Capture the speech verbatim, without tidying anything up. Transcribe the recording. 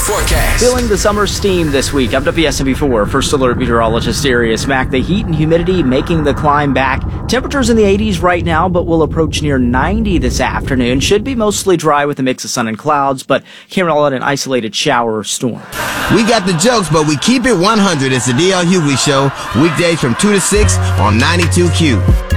forecast. Feeling the summer steam this week. I'm W S M B four First Alert Meteorologist Arius Mack. The heat and humidity making the climb back. Temperatures in the eighties right now, but will approach near ninety this afternoon. Should be mostly dry with a mix of sun and clouds, but can't rule out an isolated shower or storm. We got the jokes, but we keep it one hundred. It's the D L Hughley Show, weekdays from two to six on ninety-two Q.